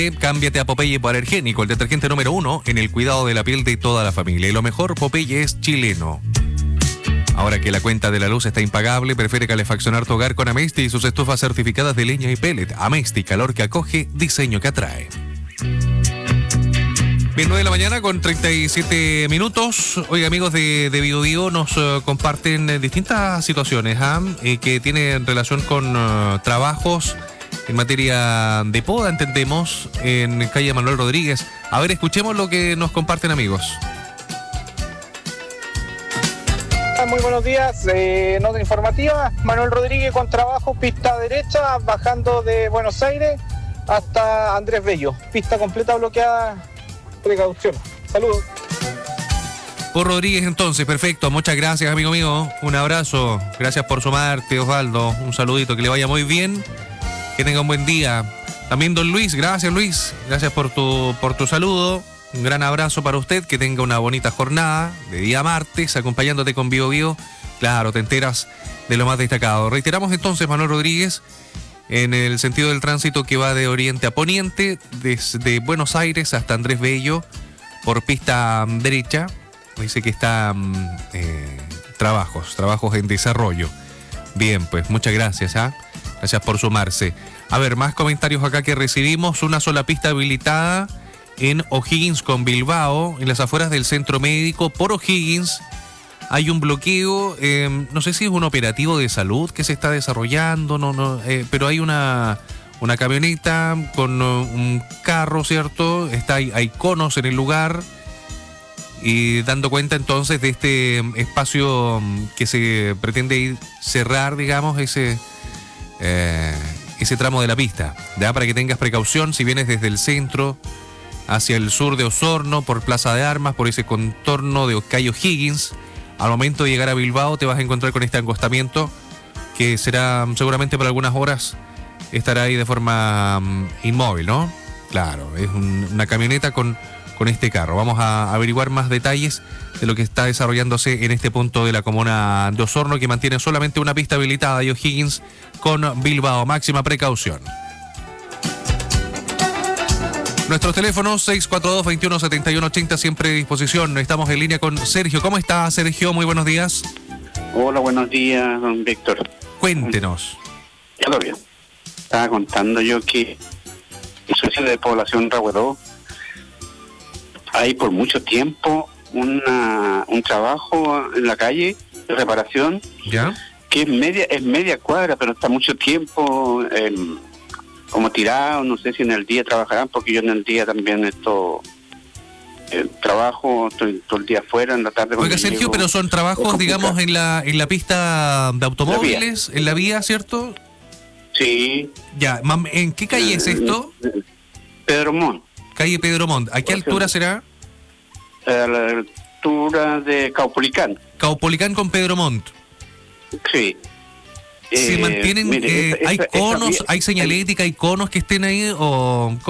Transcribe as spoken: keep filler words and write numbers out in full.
Cámbiate a Popeye Hipoalergénico, el detergente número uno en el cuidado de la piel de toda la familia. Y lo mejor, Popeye es chileno. Ahora que la cuenta de la luz está impagable, prefiere calefaccionar tu hogar con Amesti y sus estufas certificadas de leña y pellet. Amesti, calor que acoge, diseño que atrae. Bien, nueve de la mañana con treinta y siete minutos. Oiga, amigos de, de Bio Bio, nos uh, comparten eh, distintas situaciones ¿eh? Eh, que tienen relación con uh, trabajos en materia de poda, entendemos, en calle Manuel Rodríguez. A ver, escuchemos lo que nos comparten, amigos. Muy buenos días, eh, nota informativa. Manuel Rodríguez con trabajo, pista derecha, bajando de Buenos Aires hasta Andrés Bello. Pista completa bloqueada, precaución. Saludos. Por Rodríguez entonces, perfecto. Muchas gracias, amigo mío. Un abrazo. Gracias por sumarte, Osvaldo. Un saludito, que le vaya muy bien. Que tenga un buen día. También don Luis, gracias Luis. Gracias por tu, por tu saludo. Un gran abrazo para usted, que tenga una bonita jornada de día martes, acompañándote con Bio Bio. Claro, te enteras de lo más destacado. Reiteramos entonces, Manuel Rodríguez, en el sentido del tránsito que va de oriente a poniente, desde Buenos Aires hasta Andrés Bello, por pista derecha. Dice que está eh, trabajos, trabajos en desarrollo. Bien, pues muchas gracias, ¿ah? ¿eh? Gracias por sumarse. A ver, más comentarios acá que recibimos. Una sola pista habilitada en O'Higgins con Bilbao, en las afueras del centro médico. Por O'Higgins hay un bloqueo, eh, no sé si es un operativo de salud que se está desarrollando, no, no, eh, pero hay una, una camioneta con uh, un carro, ¿cierto? Está, hay, hay conos en el lugar, y dando cuenta entonces de este espacio que se pretende ir cerrar, digamos, ese... Eh, ese tramo de la pista, ¿ya? Para que tengas precaución si vienes desde el centro hacia el sur de Osorno, por Plaza de Armas, por ese contorno de Cayo Higgins. Al momento de llegar a Bilbao te vas a encontrar con este acostamiento que será seguramente por algunas horas, estará ahí de forma um, inmóvil, ¿no? Claro, es un, una camioneta con, con este carro. Vamos a averiguar más detalles de lo que está desarrollándose en este punto de la comuna de Osorno, que mantiene solamente una pista habilitada de O'Higgins con Bilbao. Máxima precaución. Nuestros teléfonos seis cuatro dos, veintiuno, setenta y uno, ochenta, siempre a disposición. Estamos en línea con Sergio. ¿Cómo está, Sergio? Muy buenos días. Hola, buenos días, don Víctor. Cuéntenos. Ya lo vi. Estaba contando yo que el socio de población Rahueló, hay por mucho tiempo una un trabajo en la calle de reparación. ¿Ya? Que es media es media cuadra, pero está mucho tiempo eh, como tirado. No sé si en el día trabajarán, porque yo en el día también esto eh, trabajo, estoy todo el día afuera, en la tarde. Oiga, Sergio, llego, pero son trabajos, digamos, en la en la pista de automóviles, la en la vía, ¿cierto? Sí. Ya, ¿en qué calle es esto? Pedro Montt. Calle Pedro Montt. ¿A qué altura será? A la altura de Caupolicán. Caupolicán con Pedro Montt. Sí. ¿Se eh, mantienen, mire, eh, esa, hay esa, conos, esa, hay señalética, hay conos que estén ahí o...?